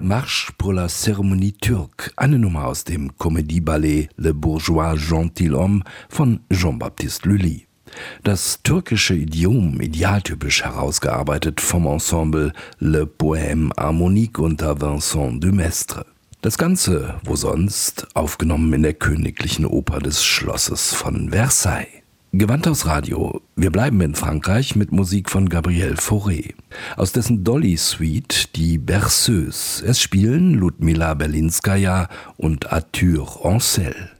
Marche pour la Cérémonie turque, eine Nummer aus dem Comédie-Ballet Le Bourgeois Gentilhomme von Jean-Baptiste Lully. Das türkische Idiom idealtypisch herausgearbeitet vom Ensemble Le Poème Harmonique unter Vincent Dumestre. Das Ganze, wo sonst, aufgenommen in der Königlichen Oper des Schlosses von Versailles. Gewandhaus Radio. Wir bleiben in Frankreich mit Musik von Gabriel Fauré. Aus dessen Dolly-Suite die Berceuse. Es spielen Ludmila Berlinskaja und Arthur Ancel.